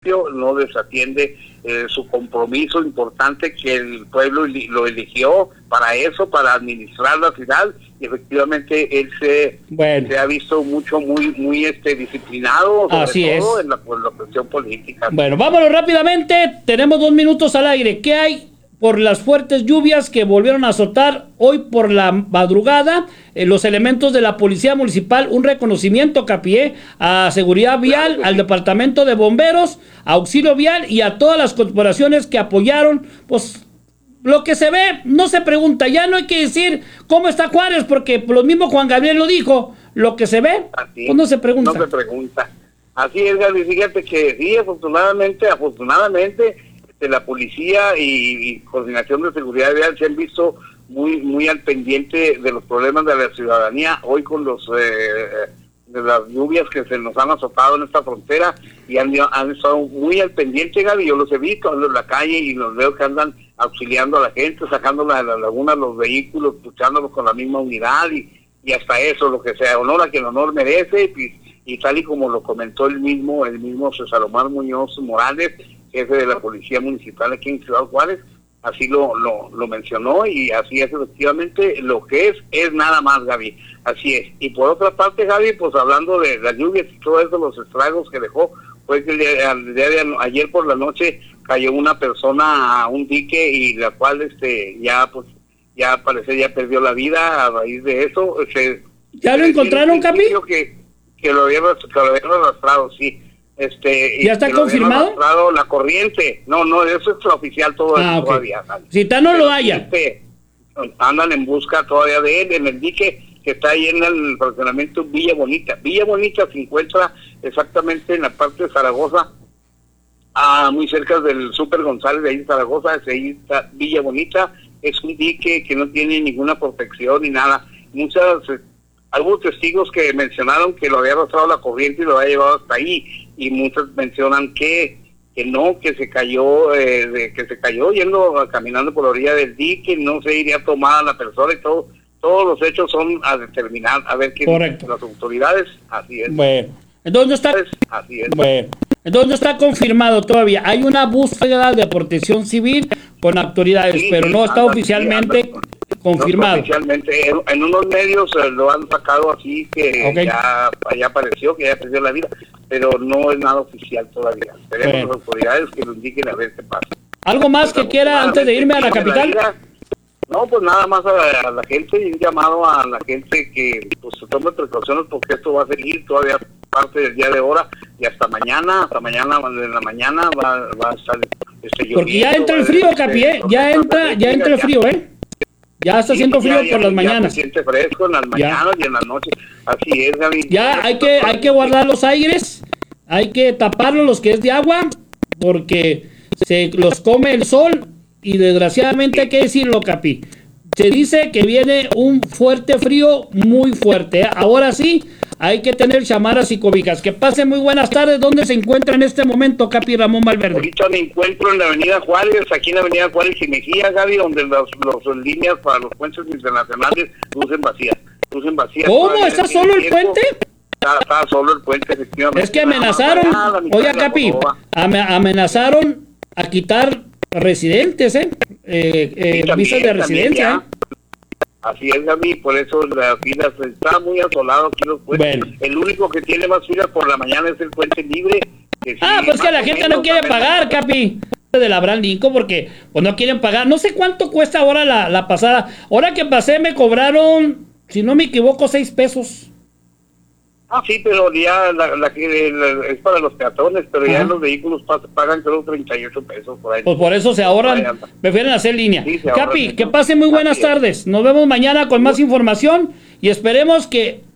municipio no desatiende su compromiso importante, que el pueblo lo eligió para eso, para administrar la ciudad, y efectivamente él se ha visto muy disciplinado, sobre todo en la cuestión política. Bueno, vámonos rápidamente, tenemos 2 minutos al aire. ¿Qué hay por las fuertes lluvias que volvieron a azotar hoy por la madrugada? Los elementos de la Policía Municipal, un reconocimiento, Capi, a Seguridad Vial, al Departamento de Bomberos, a Auxilio Vial y a todas las corporaciones que apoyaron. Pues lo que se ve no se pregunta, ya no hay que decir cómo está Juárez, porque los mismos Juan Gabriel lo dijo, lo que se ve, pues no se pregunta. No se pregunta. Así es, Gaby, fíjate que sí, afortunadamente, la policía y coordinación de seguridad vial se han visto muy al pendiente de los problemas de la ciudadanía hoy con de las lluvias que se nos han azotado en esta frontera, y han estado muy al pendiente, Gaby. Yo los he visto, ando en la calle y los veo que andan auxiliando a la gente, sacándola de la laguna los vehículos, luchándolos con la misma unidad, y hasta eso, lo que sea, honor a quien honor merece, y tal y como lo comentó el mismo César Omar Muñoz Morales, jefe de la Policía Municipal aquí en Ciudad Juárez, así lo mencionó, y así es efectivamente lo que es nada más, Gaby, así es. Y por otra parte, Gaby, pues hablando de las lluvias y todo eso, los estragos que dejó, fue que ayer por la noche cayó una persona a un dique, y la cual ya parece ya perdió la vida a raíz de eso. ¿Ya lo encontraron, Capi? Que lo habían arrastrado, sí. ¿Ya está confirmado? La corriente. No, eso es oficial todavía. Si no lo haya. Andan en busca todavía de él, en el dique que está ahí en el fraccionamiento Villa Bonita. Villa Bonita se encuentra exactamente en la parte de Zaragoza, muy cerca del Súper González de ahí en Zaragoza. Ahí está Villa Bonita. Es un dique que no tiene ninguna protección ni nada. Algunos testigos que mencionaron que lo había arrastrado la corriente y lo había llevado hasta ahí, y muchos mencionan que se cayó caminando por la orilla del dique, no se iría tomada la persona, y todos los hechos son a determinar, a ver qué dicen las autoridades. Así es. Bueno, entonces así es. Bueno, entonces no está confirmado todavía. Hay una búsqueda de protección civil con autoridades, pero no está oficialmente confirmado. No, oficialmente, en unos medios lo han sacado así, que ya apareció, que ya perdió la vida, pero no es nada oficial todavía. Esperemos las autoridades que lo indiquen, a ver qué pasa. ¿Algo más que quiera antes de irme a la capital? No, pues nada más a la gente, y un llamado a la gente que pues se tome precauciones, porque esto va a seguir todavía parte del día de hora, y hasta mañana en la mañana va a estar lloviendo. Porque ya entra el frío, Capi, ya entra el frío, Ya está haciendo frío por las mañanas. Se siente fresco en las mañanas y en las noches. Así es, Gaby. Ya hay que guardar los aires, hay que taparlos, los que es de agua, porque se los come el sol, y desgraciadamente hay que decirlo, Capi. Se dice que viene un fuerte frío, muy fuerte. Ahora sí, hay que tener chamarras y cobijas. Que pasen muy buenas tardes. ¿Dónde se encuentra en este momento, Capi Ramón Valverde? Ahorita me encuentro en la avenida Juárez, aquí en la avenida Juárez y Mejía, Gaby, donde las líneas para los puentes internacionales lucen vacías. ¿Cómo? ¿Está solo el puente? Está solo el puente, efectivamente. Es que amenazaron, oiga, Capi, amenazaron a quitar residentes, visas de residencia. Así es, Gaby, por eso las filas, está muy asolado aquí los puentes. Bueno. El único que tiene más filas por la mañana es el puente libre. Que pues que la gente no quiere pagar, Capi, de la Abraham Lincoln, porque pues no quieren pagar. No sé cuánto cuesta ahora la pasada. Ahora que pasé me cobraron, si no me equivoco, 6 pesos. Sí, pero ya es para los peatones, pero ya los vehículos pagan creo 38 pesos por ahí. Pues por eso se ahorran, prefieren hacer línea. Sí, Capi, que pasen muy buenas tardes. Nos vemos mañana con más información, y esperemos que